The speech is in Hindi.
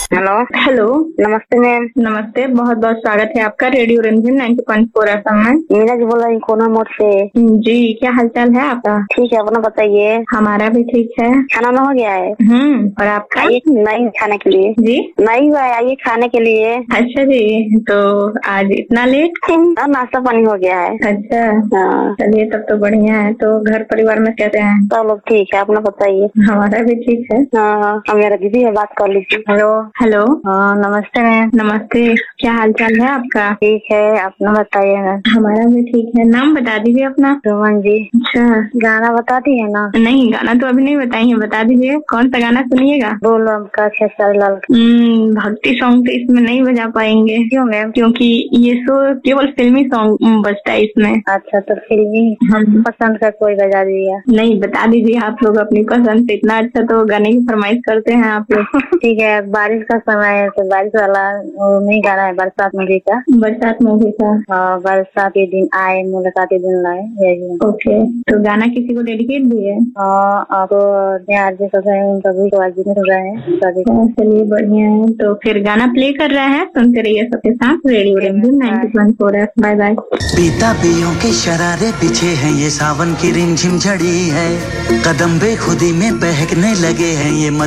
हेलो। हेलो। नमस्ते मैम। नमस्ते, बहुत बहुत स्वागत है आपका रेडियो रंजन 90.4 एफएम में। मीना जी बोल रही कोना मोड़ से। जी, क्या हालचाल है आपका? ठीक है, अपना बताइए। हमारा भी ठीक है। खाना ना हो गया है? और आपका? आइए नहीं खाने के लिए। जी नहीं हुआ है, आइए खाने के लिए। अच्छा जी, तो आज इतना लेट? नाश्ता पानी हो गया है। अच्छा, हाँ। चलिए तब तो बढ़िया है। तो घर परिवार में कैसे हैं? सब लोग ठीक है, अपना बताइए। हमारा भी ठीक है। हाँ, मेरा दीदी है, बात कर लीजिए। हेलो। हेलो। हाँ नमस्ते मैम। नमस्ते, क्या हालचाल है आपका? ठीक है, अपना बताइए मैम। हमारा भी ठीक है। नाम बता दीजिए अपना। सुमन जी। अच्छा, गाना बताती है ना? नहीं गाना तो अभी नहीं बताई है, बता दीजिए कौन सा गाना सुनिएगा। बोलो आपका खेसारी लाल। भक्ति सॉन्ग तो इसमें नहीं बजा पाएंगे। क्यों मैम? क्योंकि ये शो केवल फिल्मी सॉन्ग बजता है इसमें। अच्छा, तो फिल्मी हम पसंद का कोई बजा दिया। नहीं, बता दीजिए आप लोग अपनी पसंद से। इतना अच्छा तो गाने की फरमाइश करते हैं आप लोग। ठीक है, बारिश का समय है तो बारिश वाला वो नहीं गाना है, बरसात मूवी का। बरसात मूवी का। बरसात के दिन आए मुलाकात के दिन लाए, यही। ओके, तो गाना किसी को डेडिकेट भी है? आप आज जो सब है उन सभी को आज भी सुन रहे हैं सभी को। चलिए बढ़िया है, तो फिर गाना प्ले कर रहे हैं, सुनते रहिए सबके साथ radio Ranjan 90.4 F. Bye bye. पीता पियों के शरारे पीछे हैं, ये सावन की रिमझिम झड़ी है। कदम बेखुदी में बहकने लगे हैं ये